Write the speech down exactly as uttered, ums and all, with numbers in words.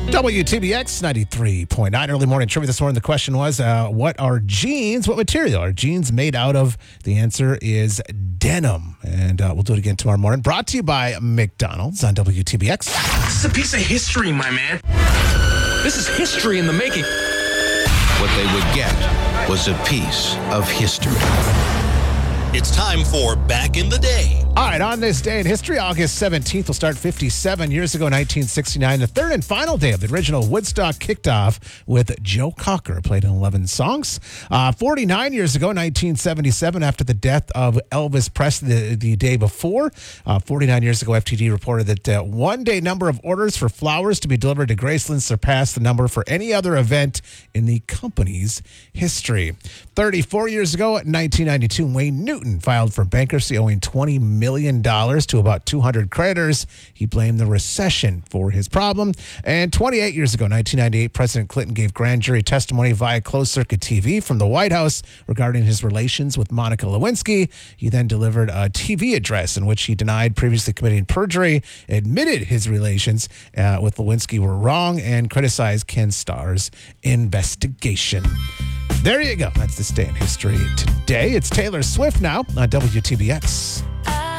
W T B X ninety-three point nine. Early morning trivia this morning. The question was, uh, what are jeans? What material are jeans made out of? The answer is denim. And uh, we'll do it again tomorrow morning. Brought to you by McDonald's on W T B X. This is a piece of history, my man. This is history in the making. What they would get was a piece of history. It's time for Back in the Day. All right, on this day in history, August seventeenth, will start fifty-seven years ago, nineteen sixty-nine. The third and final day of the original Woodstock kicked off with Joe Cocker, played in eleven songs. Uh, forty-nine years ago, nineteen seventy-seven, after the death of Elvis Presley the, the day before, uh, forty-nine years ago, F T D reported that uh, one-day number of orders for flowers to be delivered to Graceland surpassed the number for any other event in the company's history. thirty-four years ago, nineteen ninety-two, Wayne Newton filed for bankruptcy, owing twenty million dollars to about two hundred creditors. He blamed the recession for his problem. And twenty-eight years ago, nineteen ninety-eight, President Clinton gave grand jury testimony via closed-circuit T V from the White House regarding his relations with Monica Lewinsky. He then delivered a T V address in which he denied previously committing perjury, admitted his relations uh, with Lewinsky were wrong, and criticized Ken Starr's investigation. There you go. That's this day in history today. It's Taylor Swift now on W T B X.